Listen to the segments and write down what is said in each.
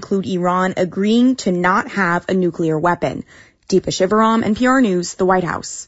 include Iran agreeing to not have a nuclear weapon. Deepa Shivaram, NPR News, the White House.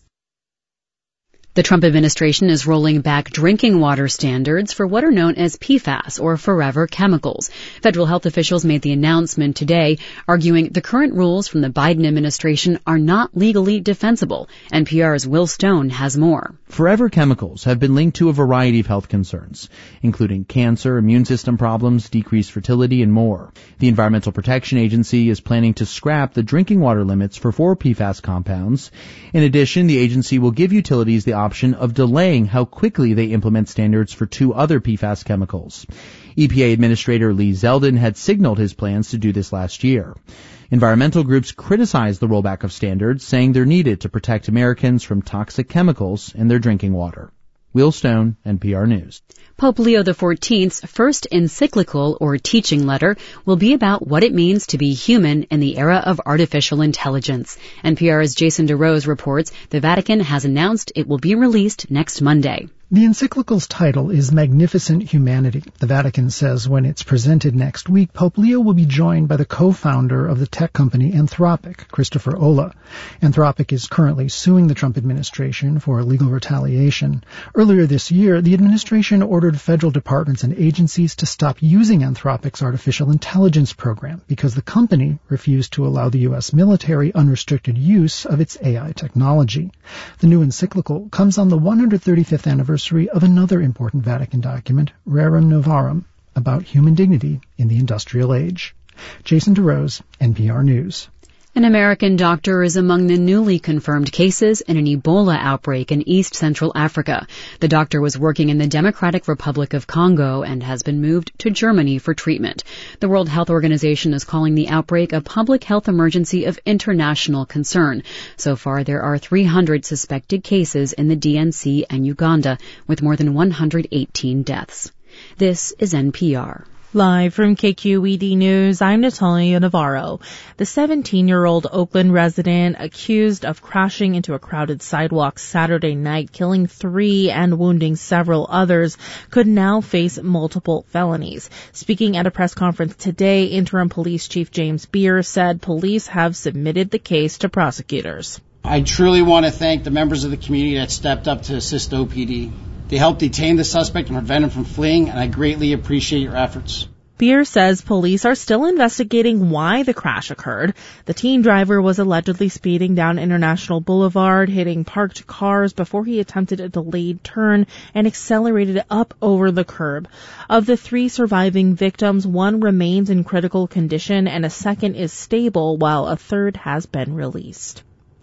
The Trump administration is rolling back drinking water standards for what are known as PFAS, or forever chemicals. Federal health officials made the announcement today, arguing the current rules from the Biden administration are not legally defensible. NPR's Will Stone has more. Forever chemicals have been linked to a variety of health concerns, including cancer, immune system problems, decreased fertility, and more. The Environmental Protection Agency is planning to scrap the drinking water limits for 4 PFAS compounds. In addition, the agency will give utilities the option of delaying how quickly they implement standards for 2 other PFAS chemicals. EPA Administrator Lee Zeldin had signaled his plans to do this last year. Environmental groups criticized the rollback of standards, saying they're needed to protect Americans from toxic chemicals in their drinking water. Will Stone, NPR News. Pope Leo XIV's first encyclical, or teaching letter, will be about what it means to be human in the era of artificial intelligence. NPR's Jason DeRose reports the Vatican has announced it will be released next Monday. The encyclical's title is Magnificent Humanity. The Vatican says when it's presented next week, Pope Leo will be joined by the co-founder of the tech company Anthropic, Christopher Olah. Anthropic is currently suing the Trump administration for legal retaliation. Earlier this year, the administration ordered federal departments and agencies to stop using Anthropic's artificial intelligence program because the company refused to allow the U.S. military unrestricted use of its AI technology. The new encyclical comes on the 135th anniversary of another important Vatican document, Rerum Novarum, about human dignity in the industrial age. Jason DeRose, NPR News. An American doctor is among the newly confirmed cases in an Ebola outbreak in East Central Africa. The doctor was working in the Democratic Republic of Congo and has been moved to Germany for treatment. The World Health Organization is calling the outbreak a public health emergency of international concern. So far, there are 300 suspected cases in the DNC and Uganda, with more than 118 deaths. This is NPR. Live from KQED News, I'm Natalia Navarro. The 17-year-old Oakland resident accused of crashing into a crowded sidewalk Saturday night, killing 3 and wounding several others, could now face multiple felonies. Speaking at a press conference today, Interim Police Chief James Beer said police have submitted the case to prosecutors. I truly want to thank the members of the community that stepped up to assist OPD. They helped detain the suspect and prevent him from fleeing, and I greatly appreciate your efforts. Beer says police are still investigating why the crash occurred. The teen driver was allegedly speeding down International Boulevard, hitting parked cars before he attempted a delayed turn and accelerated up over the curb. Of the 3 surviving victims, 1 remains in critical condition and a second is stable, while a third has been released.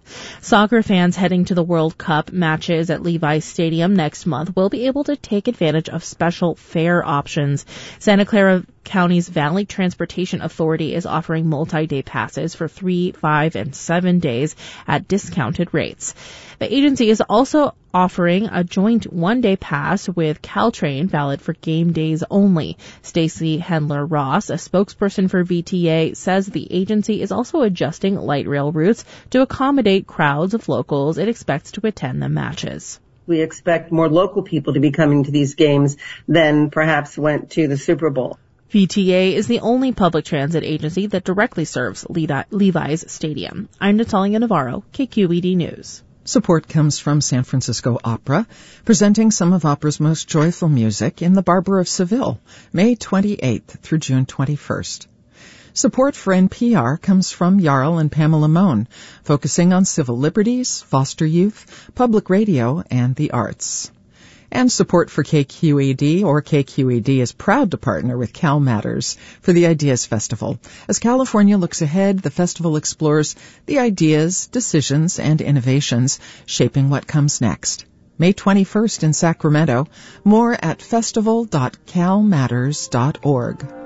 Soccer fans heading to the World Cup matches at Levi's Stadium next month will be able to take advantage of special fare options. Santa Clara County's Valley Transportation Authority is offering multi-day passes for 3, 5, and 7 days at discounted rates. The agency is also offering a joint 1-day pass with Caltrain, valid for game days only. Stacy Hendler-Ross, a spokesperson for VTA, says the agency is also adjusting light rail routes to accommodate crowds of locals it expects to attend the matches. We expect more local people to be coming to these games than perhaps went to the Super Bowl. VTA is the only public transit agency that directly serves Levi's Stadium. I'm Natalia Navarro, KQED News. Support comes from San Francisco Opera, presenting some of opera's most joyful music in the Barber of Seville, May 28th through June 21st. Support for NPR comes from Jarl and Pamela Mohn, focusing on civil liberties, foster youth, public radio, and the arts. And support for KQED, or KQED, is proud to partner with Cal Matters for the Ideas Festival. As California looks ahead, the festival explores the ideas, decisions, and innovations shaping what comes next. May 21st in Sacramento. More at festival.calmatters.org.